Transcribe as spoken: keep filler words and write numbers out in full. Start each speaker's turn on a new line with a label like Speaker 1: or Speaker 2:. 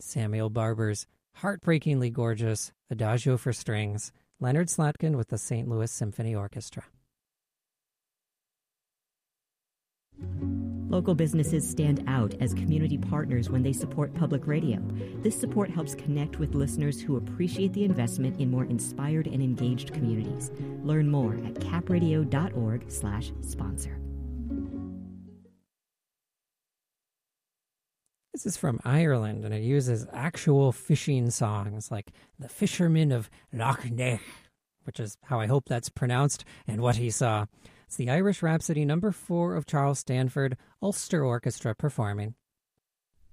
Speaker 1: Samuel Barber's heartbreakingly gorgeous Adagio for Strings, Leonard Slatkin with the Saint Louis Symphony Orchestra.
Speaker 2: Local businesses stand out as community partners when they support public radio. This support helps connect with listeners who appreciate the investment in more inspired and engaged communities. Learn more at capradio.org slash sponsor.
Speaker 1: This is from Ireland, and it uses actual fishing songs like The Fisherman of Loch Ness, which is how I hope that's pronounced, and What He Saw. It's the Irish Rhapsody number four of Charles Stanford Ulster Orchestra performing